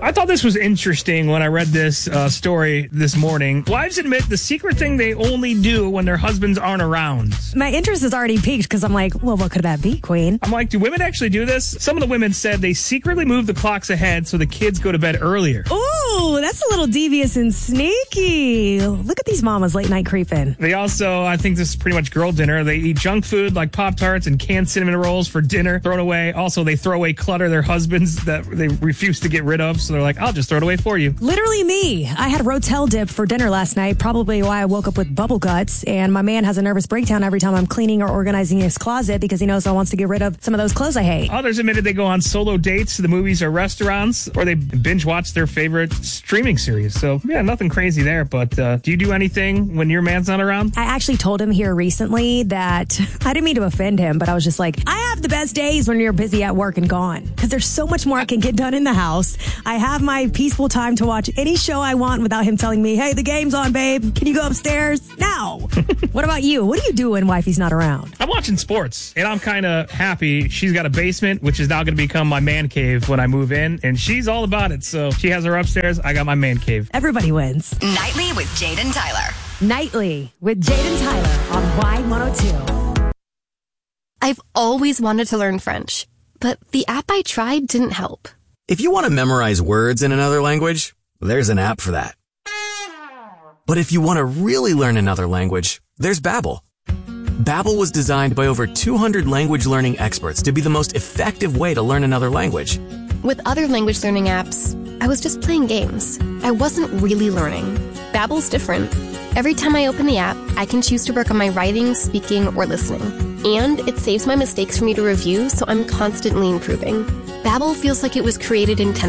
I thought this was interesting when I read this story this morning. Wives admit the secret thing they only do when their husbands aren't around. My interest is already piqued because I'm like, well, what could that be, Queen? I'm like, do women actually do this? Some of the women said they secretly move the clocks ahead so the kids go to bed earlier. Ooh, that's a little devious and sneaky. Look at these mamas late night creeping. They also, I think this is pretty much girl dinner. They eat junk food like Pop-Tarts and canned cinnamon rolls for dinner, thrown away. Also, they throw away clutter their husbands that they refuse to get rid of. So they're like, I'll just throw it away for you. Literally me. I had Rotel dip for dinner last night, probably why I woke up with bubble guts. And my man has a nervous breakdown every time I'm cleaning or organizing his closet because he knows I wants to get rid of some of those clothes I hate. Others admitted they go on solo dates to the movies or restaurants, or they binge watch their favorite streaming series. So, yeah, nothing crazy there. But do you do anything when your man's not around? I actually told him here recently that I didn't mean to offend him, but I was just like, I have the best days when you're busy at work and gone because there's so much more I can get done in the house. I have my peaceful time to watch any show I want without him telling me, hey, the game's on, babe. Can you go upstairs? No. What about you? What do you do when wifey's not around? I'm watching sports, and I'm kind of happy. She's got a basement, which is now going to become my man cave when I move in, and she's all about it. So she has her upstairs. I got my man cave. Everybody wins. Nightly with Jade and Tyler. Nightly with Jade and Tyler on Y102. I've always wanted to learn French, but the app I tried didn't help. If you want to memorize words in another language, there's an app for that. But if you want to really learn another language, there's Babbel. Babbel was designed by over 200 language learning experts to be the most effective way to learn another language. With other language learning apps, I was just playing games. I wasn't really learning. Babbel's different. Every time I open the app, I can choose to work on my writing, speaking, or listening. And it saves my mistakes for me to review, so I'm constantly improving. Babbel feels like it was created intentionally